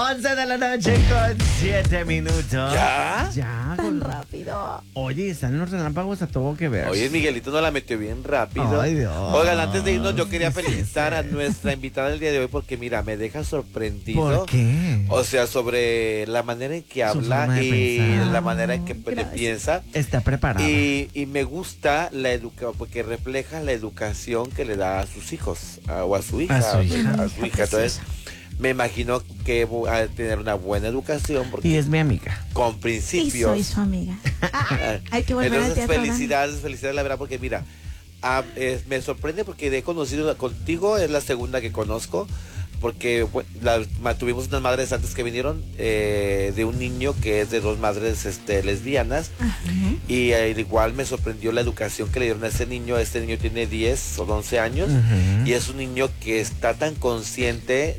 11 de la noche con 7 minutos. ¿Ya? Ya. Tan rápido. Oye, están los relámpagos a todo que ver. Oye, Miguelito no la metió bien rápido. Ay, Dios. Oigan, antes de irnos, yo quería felicitar a nuestra invitada del día de hoy porque, mira, me deja sorprendido. ¿Por qué? O sea, sobre la manera en que Su habla forma de y pensar. la manera en que Gracias. piensa. Está preparada. Y me gusta la educación, porque refleja la educación que le da a sus hijos, o a su hija. A su hija. A su hija. Entonces, me imagino que va a tener una buena educación, porque Y es mi amiga. con Y principios. soy su amiga. Hay que volver al Entonces, teatro. felicidades, la verdad, porque mira, me sorprende porque he conocido contigo, es la segunda que conozco, porque tuvimos unas madres antes que vinieron, de un niño que es de dos madres lesbianas, y al igual me sorprendió la educación que le dieron a ese niño. Este niño tiene 10 o 11 años, y es un niño que está tan consciente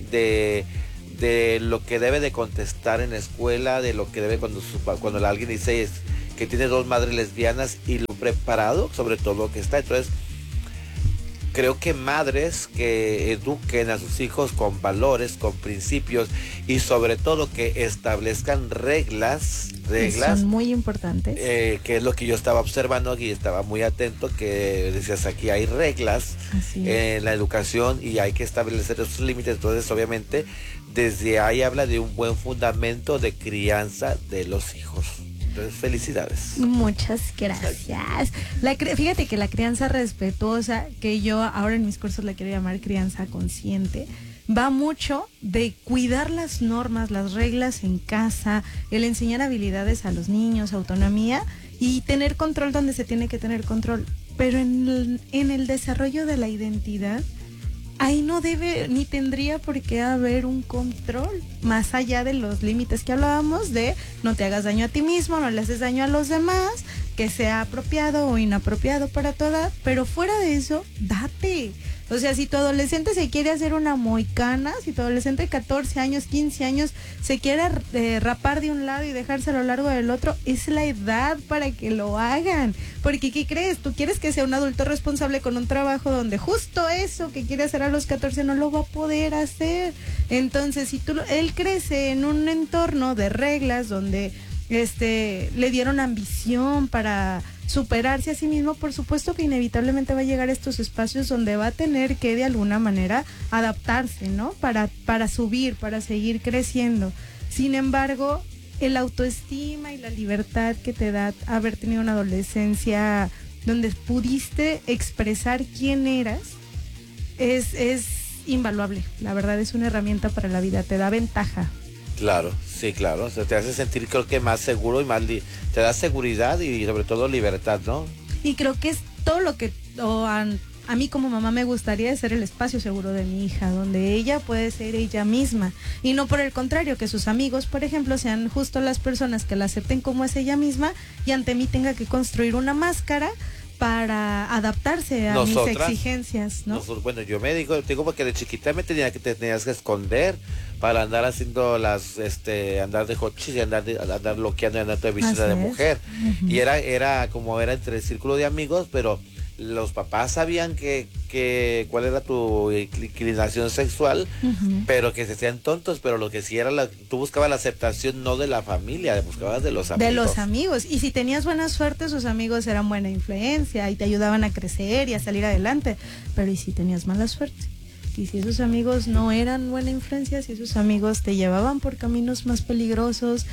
de lo que debe de contestar en la escuela, de lo que debe cuando alguien dice que tiene dos madres lesbianas, y lo preparado sobre todo que está. Entonces, creo que madres que eduquen a sus hijos con valores, con principios, y sobre todo que establezcan reglas, Son muy importantes. que es lo que yo estaba observando y estaba muy atento, que decías, aquí hay reglas Así es. en la educación y hay que establecer esos límites. Entonces, obviamente, desde ahí habla de un buen fundamento de crianza de los hijos. Entonces, felicidades. Muchas gracias. Fíjate que la crianza respetuosa, que yo ahora en mis cursos la quiero llamar crianza consciente, va mucho de cuidar las normas, las reglas en casa, el enseñar habilidades a los niños, autonomía y tener control donde se tiene que tener control. Pero en el desarrollo de la identidad, ahí no debe ni tendría por qué haber un control, más allá de los límites que hablábamos de no te hagas daño a ti mismo, no le haces daño a los demás, que sea apropiado o inapropiado para tu edad, pero fuera de eso, date. O sea, si tu adolescente se quiere hacer una moicana, si tu adolescente de 14 años, 15 años se quiere rapar de un lado y dejarse a lo largo del otro, es la edad para que lo hagan. Porque, ¿qué crees? Tú quieres que sea un adulto responsable con un trabajo donde justo eso que quiere hacer a los 14 no lo va a poder hacer. Entonces, si él crece en un entorno de reglas donde le dieron ambición para superarse a sí mismo, por supuesto que inevitablemente va a llegar a estos espacios donde va a tener que de alguna manera adaptarse, ¿no? Para subir, para seguir creciendo. Sin embargo, el autoestima y la libertad que te da haber tenido una adolescencia donde pudiste expresar quién eras es invaluable. La verdad es una herramienta para la vida, te da ventaja. Claro, sí, claro. O sea, te hace sentir, creo que más seguro y te da seguridad y sobre todo libertad, ¿no? Y creo que es todo lo que a mí como mamá me gustaría ser el espacio seguro de mi hija, donde ella puede ser ella misma. Y no por el contrario, que sus amigos, por ejemplo, sean justo las personas que la acepten como es ella misma y ante mí tenga que construir una máscara para adaptarse a mis exigencias, ¿no? Bueno, yo te digo porque de chiquita te tenías que esconder para andar haciendo andar de hochis y andar loqueando y andar de visita de mujer. Y era entre el círculo de amigos, pero los papás sabían cuál era tu inclinación sexual, pero que se hacían tontos, pero lo que sí era tú buscabas la aceptación no de la familia, buscabas de los amigos. De los amigos, y si tenías buena suerte, sus amigos eran buena influencia y te ayudaban a crecer y a salir adelante, pero ¿y si tenías mala suerte? Y si esos amigos no eran buena influencia, si esos amigos te llevaban por caminos más peligrosos,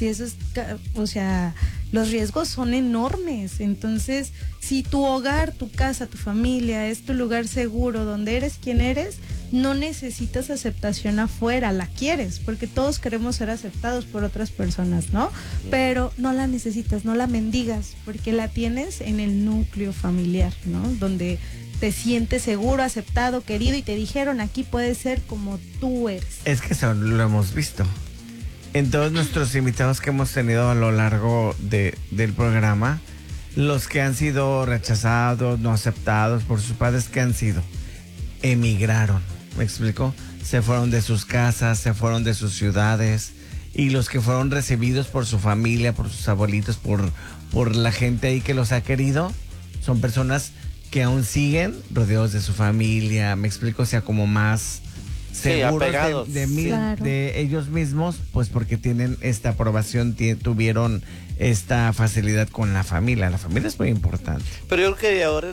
los riesgos son enormes. Entonces, si tu hogar, tu casa, tu familia es tu lugar seguro donde eres quien eres, no necesitas aceptación afuera, la quieres, porque todos queremos ser aceptados por otras personas, ¿no? Pero no la necesitas, no la mendigas, porque la tienes en el núcleo familiar, ¿no? Donde te sientes seguro, aceptado, querido y te dijeron, aquí puedes ser como tú eres. Es que eso lo hemos visto en todos nuestros invitados que hemos tenido a lo largo del programa, los que han sido rechazados, no aceptados por sus padres, que han sido, emigraron, ¿me explico? Se fueron de sus casas, se fueron de sus ciudades, y los que fueron recibidos por su familia, por sus abuelitos, por la gente ahí que los ha querido, son personas que aún siguen rodeados de su familia, me explico, o sea, como más seguros apegados. Claro. de ellos mismos, pues porque tienen esta aprobación, tuvieron esta facilidad con la familia. La familia es muy importante. Pero yo creo que de ahora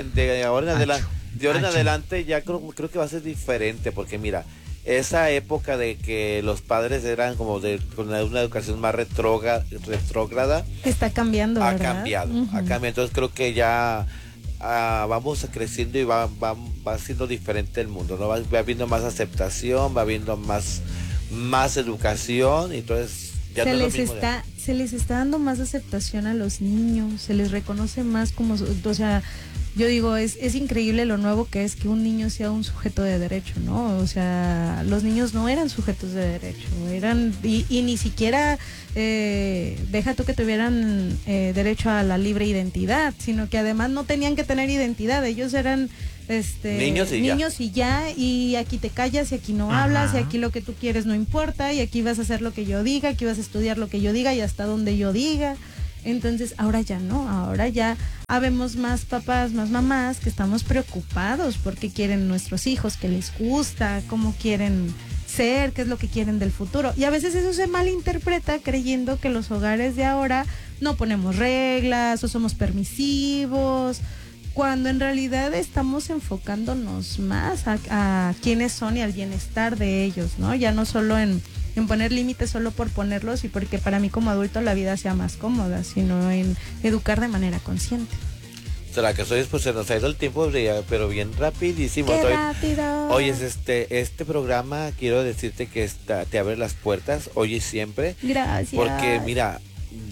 en Acho. adelante ya creo que va a ser diferente, porque mira, esa época de que los padres eran como con una educación más retrógrada, Está cambiando, ha ¿verdad? cambiado, Ujú. ha cambiado. Entonces creo que ya vamos creciendo y va siendo diferente el mundo, ¿no? Va habiendo más aceptación, va habiendo más educación, y entonces ya no es lo mismo de- Se les está dando más aceptación a los niños, se les reconoce más como, o sea, yo digo, es increíble lo nuevo que es que un niño sea un sujeto de derecho, ¿no? O sea, los niños no eran sujetos de derecho, y ni siquiera, deja tú que tuvieran derecho a la libre identidad, sino que además no tenían que tener identidad, ellos eran Niños y ya, y aquí te callas y aquí no Ajá. hablas, y aquí lo que tú quieres no importa, y aquí vas a hacer lo que yo diga, aquí vas a estudiar lo que yo diga y hasta donde yo diga. Entonces ahora ya no, ahora ya habemos más papás, más mamás que estamos preocupados por qué quieren nuestros hijos, qué les gusta, cómo quieren ser, qué es lo que quieren del futuro. Y a veces eso se malinterpreta creyendo que los hogares de ahora no ponemos reglas o somos permisivos, cuando en realidad estamos enfocándonos más a quiénes son y al bienestar de ellos, ¿no? Ya no solo en poner límites solo por ponerlos y porque para mí como adulto la vida sea más cómoda, sino en educar de manera consciente. ¿Será que soy? Pues se nos ha ido el tiempo, pero bien rapidísimo. ¡Qué rápido! Oye, este programa, quiero decirte que te abre las puertas hoy y siempre. Gracias. Porque mira,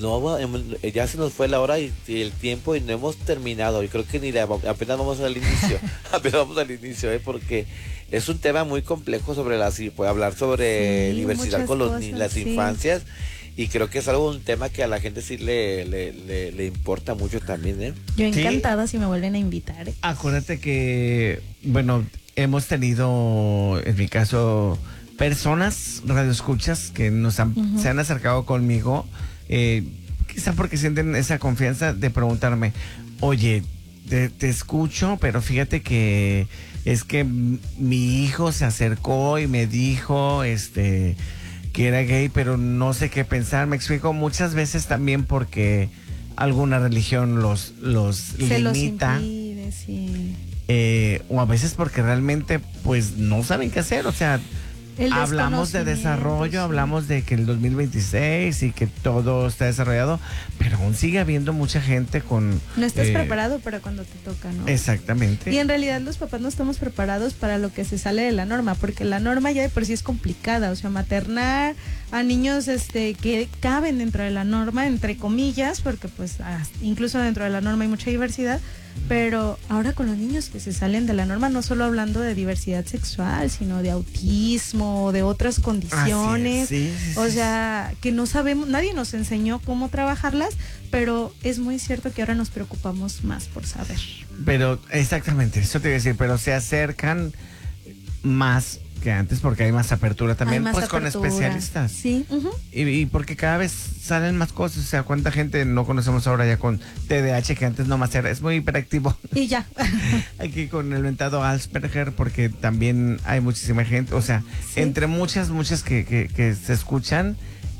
ya se nos fue la hora y el tiempo y no hemos terminado. Y creo que apenas vamos al inicio. Apenas vamos al inicio, porque es un tema muy complejo puede hablar sobre Sí, diversidad muchas con cosas, las sí. infancias. Y creo que es un tema que a la gente sí le importa mucho también, ¿eh? Yo Sí. encantada si me vuelven a invitar. Acuérdate que, bueno, hemos tenido, en mi caso, personas, radioescuchas, que Ujú. se han acercado conmigo, quizá porque sienten esa confianza de preguntarme, oye, te escucho, pero fíjate que es que mi hijo se acercó y me dijo, que era gay, pero no sé qué pensar. Me explico muchas veces también porque alguna religión los Se los limita. impide, sí. O a veces porque realmente pues no saben qué hacer, o sea, El hablamos de desconocimiento, desarrollo, sí. hablamos de que el 2026 y que todo está desarrollado, pero aún sigue habiendo mucha gente con... No estás preparado para cuando te toca, ¿no? Exactamente. Y en realidad los papás no estamos preparados para lo que se sale de la norma, porque la norma ya de por sí es complicada, o sea, maternar a niños que caben dentro de la norma, entre comillas, porque pues incluso dentro de la norma hay mucha diversidad, pero ahora con los niños que se salen de la norma, no solo hablando de diversidad sexual, sino de autismo, de otras condiciones, Así es, sí, sí, o sí. sea, que no sabemos, nadie nos enseñó cómo trabajarlas, pero es muy cierto que ahora nos preocupamos más por saber. Pero exactamente, eso te iba a decir, pero se acercan más que antes porque hay más apertura también, Hay más pues con apertura. especialistas. Sí. Ujú. Y porque cada vez salen más cosas, o sea, cuánta gente no conocemos ahora ya con TDAH, que antes nomás es muy hiperactivo. Y ya. Aquí con el mentado Asperger, porque también hay muchísima gente, o sea, Sí. entre muchas que se escuchan,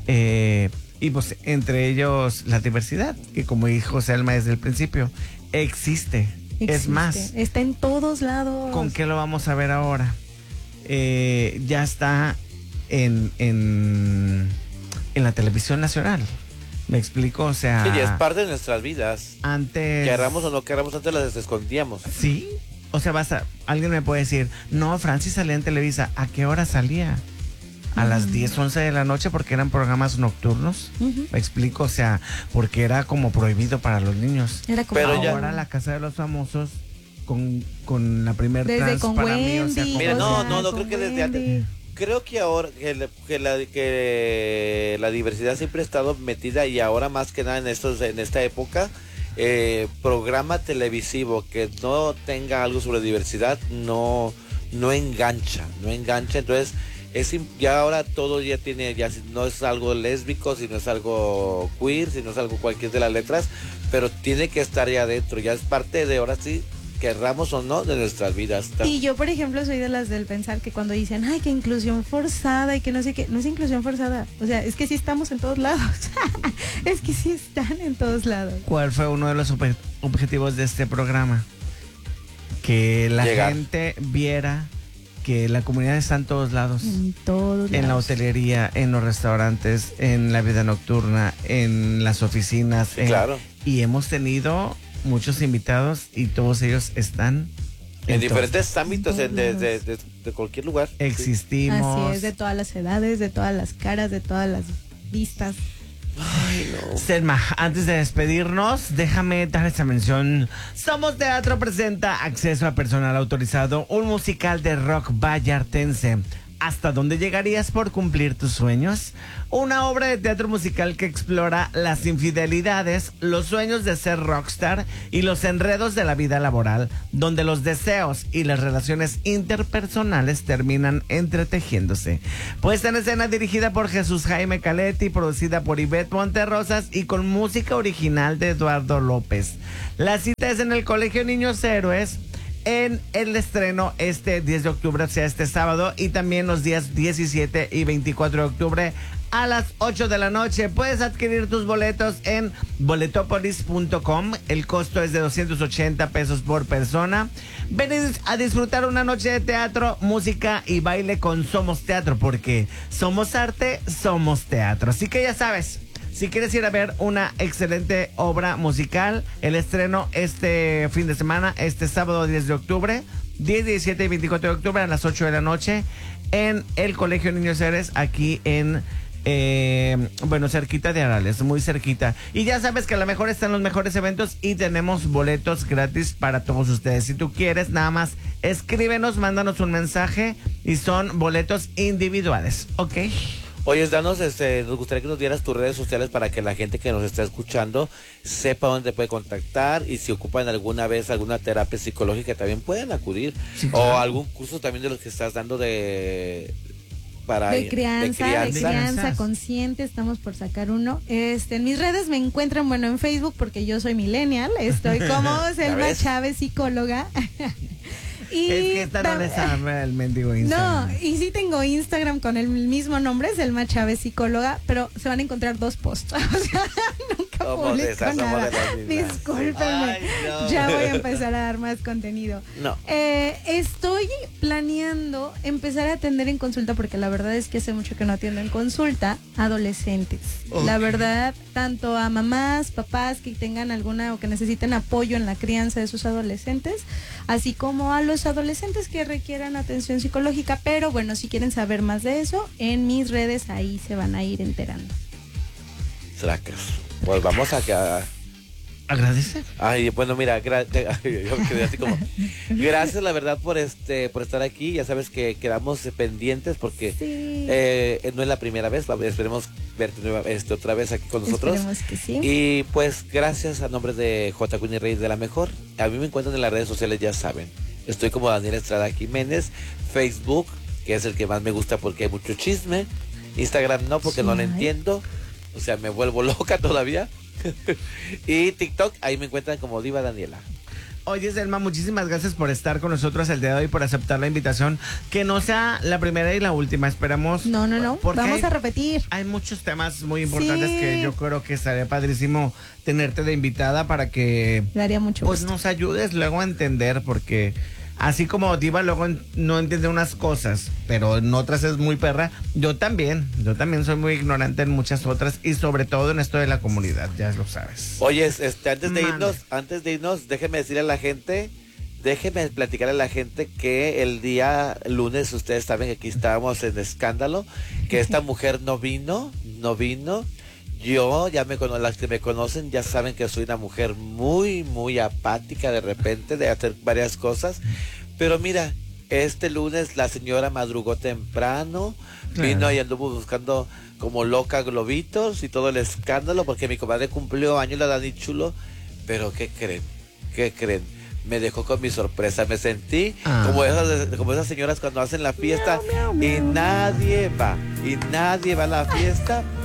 y pues entre ellos la diversidad, que como dijo Selma desde el principio, existe. Es Existe. más, Está en todos lados. ¿con qué lo vamos a ver ahora? Ya está en la televisión nacional. ¿Me explico? O sea, Sí, ya es parte de nuestras vidas. antes... Querramos o no queramos, antes las escondíamos. Sí, o sea, alguien me puede decir, no, Francis salía en Televisa. ¿A qué hora salía? A las 10, 11 de la noche porque eran programas nocturnos. Ujú. Me explico, o sea, porque era como prohibido para los niños. Era como Pero ya- Ahora la Casa de los Famosos con la primer Desde trans con para mí, o sea, Wendy. Mira, o no, sea, no, no, con creo que desde antes. Wendy. Creo que ahora que la diversidad siempre ha estado metida, y ahora más que nada en esta época, programa televisivo que no tenga algo sobre diversidad no engancha. Entonces ya ahora todo ya tiene, ya no es algo lésbico, si no es algo queer, si no es algo cualquier de las letras, pero tiene que estar ya adentro, ya es parte de ahora sí querramos o no, de nuestras vidas. Y yo, por ejemplo, soy de las del pensar que cuando dicen, ay, que inclusión forzada y que no sé qué, no es inclusión forzada. O sea, es que sí estamos en todos lados. Es que sí están en todos lados. ¿Cuál fue uno de los objetivos de este programa? Que la gente viera que la comunidad está en todos lados. En todos lados. En la hotelería, en los restaurantes, en la vida nocturna, en las oficinas. Sí, claro. Y hemos tenido muchos invitados y todos ellos están en diferentes ámbitos, de cualquier lugar. Existimos. Así es, de todas las edades, de todas las caras, de todas las vistas. Ay, no. Selma, antes de despedirnos, déjame dar esta mención. Somos Teatro presenta Acceso a Personal Autorizado, un musical de rock vallartense. ¿Hasta dónde llegarías por cumplir tus sueños? Una obra de teatro musical que explora las infidelidades, los sueños de ser rockstar y los enredos de la vida laboral, donde los deseos y las relaciones interpersonales terminan entretejiéndose. Puesta en escena dirigida por Jesús Jaime Caletti, producida por Ivette Monterrosas y con música original de Eduardo López. La cita es en el Colegio Niños Héroes, en el estreno este 10 de octubre, o sea, este sábado, y también los días 17 y 24 de octubre a las 8 de la noche. Puedes adquirir tus boletos en boletopolis.com. El costo es de 280 pesos por persona. Ven a disfrutar una noche de teatro, música y baile con Somos Teatro, porque somos arte, somos teatro. Así que ya sabes, si quieres ir a ver una excelente obra musical, el estreno este fin de semana, este sábado 10 de octubre, 10, 17 y 24 de octubre a las 8 de la noche en el Colegio Niños Héroes, aquí en, cerquita de Arales, muy cerquita. Y ya sabes que a lo mejor están los mejores eventos y tenemos boletos gratis para todos ustedes. Si tú quieres, nada más escríbenos, mándanos un mensaje y son boletos individuales, ¿ok? Oye, nos gustaría que nos dieras tus redes sociales para que la gente que nos está escuchando sepa dónde puede contactar, y si ocupan alguna vez alguna terapia psicológica también pueden acudir, sí, claro, o algún curso también de los que estás dando de crianza consciente. Estamos por sacar uno. En mis redes me encuentran, en Facebook, porque yo soy millennial, estoy como Selma Chávez, psicóloga. Y es que esta no le sabe el mendigo Instagram. No, y sí tengo Instagram con el mismo nombre, Selma Chávez, psicóloga, pero se van a encontrar 2 posts. O sea, nunca publico nada. Discúlpenme. No. Ya voy a empezar a dar más contenido. No. Estoy planeando empezar a atender en consulta, porque la verdad es que hace mucho que no atiendo en consulta adolescentes. Okay. La verdad, tanto a mamás, papás que tengan alguna o que necesiten apoyo en la crianza de sus adolescentes, así como a los adolescentes que requieran atención psicológica. Pero bueno, si quieren saber más de eso, en mis redes ahí se van a ir enterando. Pues vamos a agradece. Ay, bueno, mira, yo quedé así como gracias, la verdad, por estar aquí. Ya sabes que quedamos pendientes porque sí, no es la primera vez. Esperemos verte otra vez aquí con nosotros. Esperemos que sí. Y pues gracias a nombre de J. Queen y Reyes de la Mejor. A mí me encuentran en las redes sociales, ya saben. Estoy como Daniel Estrada Jiménez. Facebook, que es el que más me gusta porque hay mucho chisme. Instagram no, porque no lo entiendo. O sea, me vuelvo loca todavía. Y TikTok, ahí me encuentran como Diva Daniela. Oye, Selma, muchísimas gracias por estar con nosotros el día de hoy, por aceptar la invitación. Que no sea la primera y la última, esperamos. No. Vamos a repetir. Hay muchos temas muy importantes que yo creo que estaría padrísimo tenerte de invitada para que daría mucho gusto, nos ayudes luego a entender, porque así como Diva luego no entiende unas cosas, pero en otras es muy perra. Yo también soy muy ignorante en muchas otras, y sobre todo en esto de la comunidad, ya lo sabes. Oye, antes de irnos, déjeme platicarle a la gente que el día lunes, ustedes saben que aquí estábamos en escándalo, que esta mujer no vino. Yo, las que me conocen ya saben que soy una mujer muy, muy apática de repente, de hacer varias cosas. Pero mira, este lunes la señora madrugó temprano, vino y anduvo buscando como loca globitos y todo el escándalo, porque mi comadre cumplió años, la Dani Chulo. Pero ¿qué creen? Me dejó con mi sorpresa. Me sentí como esas señoras cuando hacen la fiesta y nadie va a la fiesta.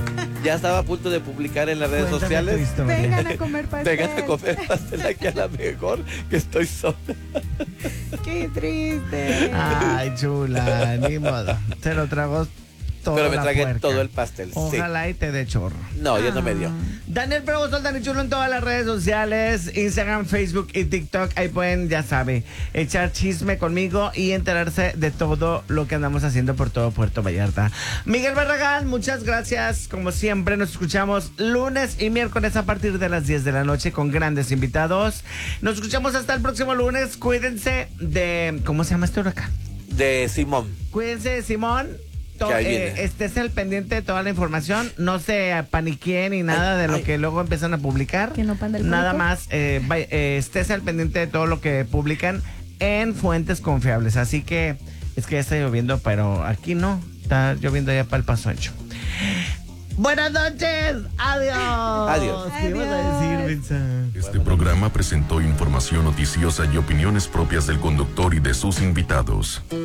Ya estaba a punto de publicar en las redes Cuéntame sociales. tu historia. Vengan a comer pastel. Vengan a comer pastel aquí a la mejor, que estoy sola. Qué triste. Ay, chula, ni modo. Se lo tragó todo. Pero me la tragué puerca. todo el pastel. Sí. Ojalá y te dé chorro. No, ya no me dio. Daniel Prevost, Dani Chulo en todas las redes sociales, Instagram, Facebook y TikTok. Ahí pueden, ya sabe, echar chisme conmigo y enterarse de todo lo que andamos haciendo por todo Puerto Vallarta. Miguel Barragán, muchas gracias. Como siempre, nos escuchamos lunes y miércoles a partir de las 10 de la noche con grandes invitados. Nos escuchamos hasta el próximo lunes. Cuídense de... ¿Cómo se llama este huracán? De Simón. Cuídense de Simón. Que ahí viene. Estés al pendiente de toda la información, no se paniqueen ni nada de lo que luego empiezan a publicar. Que no panda el nada cuerpo. más, estés al pendiente de todo lo que publican en fuentes confiables. Así que es que ya está lloviendo, pero aquí no, está lloviendo ya para el Paso Ancho. Buenas noches, adiós. Adiós. ¿Qué ibas a decir, Vincent? Este programa presentó información noticiosa y opiniones propias del conductor y de sus invitados.